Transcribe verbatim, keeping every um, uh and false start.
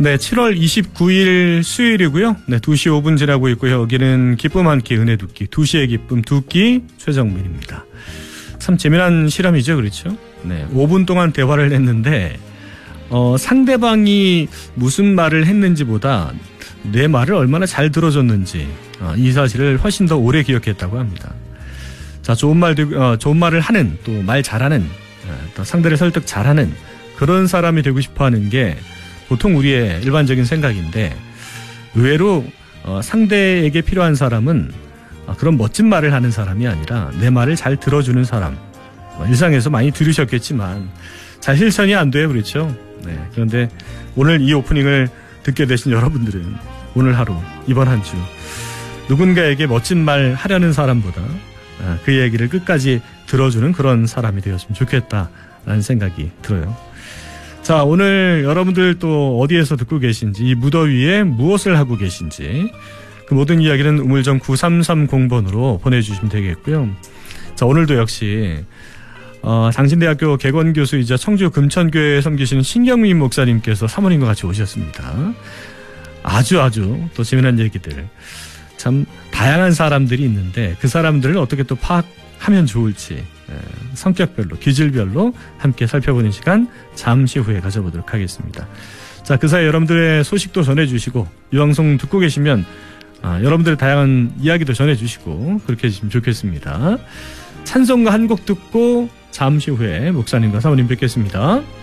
네, 칠월 이십구일 수요일이고요. 네, 두 시 오 분 지나고 있고요. 여기는 기쁨 한 끼 은혜 두 끼, 두 시의 기쁨 두 끼 최정민입니다. 참 재미난 실험이죠, 그렇죠? 네, 오 분 동안 대화를 했는데 어, 상대방이 무슨 말을 했는지보다 내 말을 얼마나 잘 들어줬는지 어, 이 사실을 훨씬 더 오래 기억했다고 합니다. 자, 좋은 말, 어, 좋은 말을 하는, 또 말 잘하는, 어, 또 상대를 설득 잘하는 그런 사람이 되고 싶어하는 게 보통 우리의 일반적인 생각인데 의외로 어, 상대에게 필요한 사람은 어, 그런 멋진 말을 하는 사람이 아니라 내 말을 잘 들어주는 사람. 어, 일상에서 많이 들으셨겠지만 잘 실천이 안 돼요, 그렇죠? 네, 그런데 오늘 이 오프닝을 듣게 되신 여러분들은 오늘 하루, 이번 한 주 누군가에게 멋진 말 하려는 사람보다 어, 그 얘기를 끝까지 들어주는 그런 사람이 되었으면 좋겠다라는 생각이 들어요. 자, 오늘 여러분들 또 어디에서 듣고 계신지, 이 무더위에 무엇을 하고 계신지 그 모든 이야기는 우물정 구삼삼공 번으로 보내주시면 되겠고요. 자, 오늘도 역시 어, 장신대학교 개건교수이자 청주 금천교회에 섬기시는 신경민 목사님께서 사모님과 같이 오셨습니다. 아주 아주 또 재미난 얘기들, 참 다양한 사람들이 있는데 그 사람들을 어떻게 또 파악하면 좋을지 성격별로, 기질별로 함께 살펴보는 시간 잠시 후에 가져보도록 하겠습니다. 자, 그 사이 여러분들의 소식도 전해주시고 이 방송 듣고 계시면 아, 여러분들의 다양한 이야기도 전해주시고 그렇게 해주시면 좋겠습니다. 찬송가 한 곡 듣고 잠시 후에 목사님과 사모님 뵙겠습니다.